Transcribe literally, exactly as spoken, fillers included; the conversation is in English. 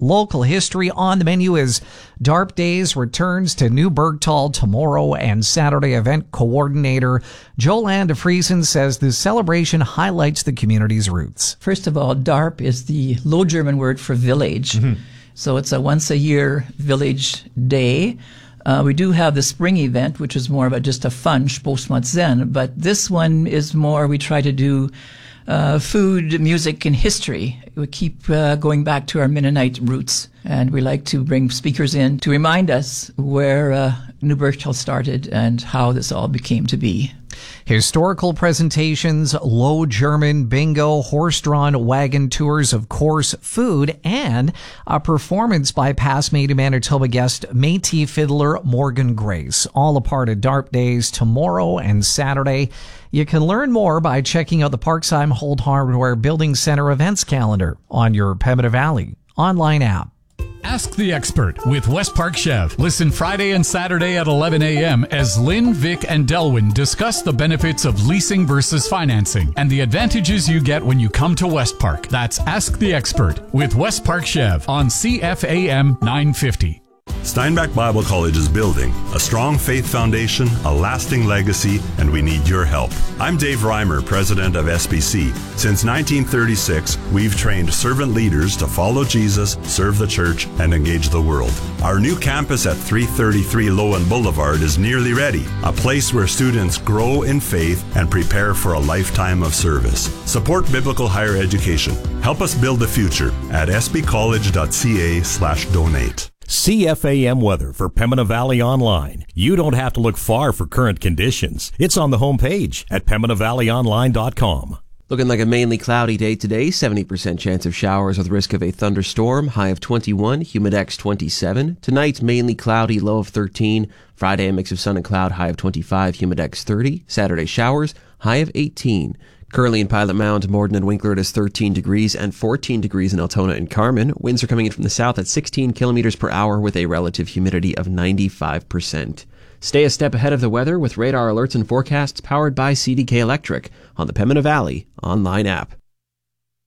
Local history on the menu is DARP Days returns to New Bergtal tomorrow, and Saturday event coordinator Joanne DeFriesen says the celebration highlights the community's roots. First of all, DARP is the Low German word for village. Mm-hmm. So it's a once-a-year village day. Uh, we do have the spring event, which is more of a, just a fun Spostmatzen, but this one is more, we try to do uh, food, music, and history. We keep uh, going back to our Mennonite roots, and we like to bring speakers in to remind us where uh, New Bergtal started and how this all became to be. Historical presentations, Low German, bingo, horse-drawn wagon tours, of course, food, and a performance by past Made in Manitoba guest Métis fiddler Morgan Grace. All a part of DARP Days tomorrow and Saturday. You can learn more by checking out the Parkside Holt Hardware Building Center events calendar on your Pembina Valley online app. Ask the Expert with West Park Chev. Listen Friday and Saturday at eleven a.m. as Lynn, Vic, and Delwyn discuss the benefits of leasing versus financing and the advantages you get when you come to West Park. That's Ask the Expert with West Park Chev on C F A M nine fifty. Steinbach Bible College is building a strong faith foundation, a lasting legacy, and we need your help. I'm Dave Reimer, president of S B C. Since nineteen thirty-six, we've trained servant leaders to follow Jesus, serve the church, and engage the world. Our new campus at three thirty-three Lowen Boulevard is nearly ready, a place where students grow in faith and prepare for a lifetime of service. Support biblical higher education. Help us build the future at sbcollege.ca slash donate. C F A M weather for Pembina Valley Online. You don't have to look far for current conditions. It's on the homepage at pembina valley online dot com. Looking like a mainly cloudy day today, seventy percent chance of showers with risk of a thunderstorm, high of twenty-one, humidex twenty-seven. Tonight, mainly cloudy, low of thirteen. Friday, a mix of sun and cloud, high of twenty-five, humidex thirty. Saturday, showers, high of eighteen. Currently in Pilot Mound, Morden and Winkler, it is thirteen degrees and fourteen degrees in Altona and Carmen. Winds are coming in from the south at sixteen kilometers per hour with a relative humidity of ninety-five percent. Stay a step ahead of the weather with radar alerts and forecasts powered by C D K Electric on the Pembina Valley online app.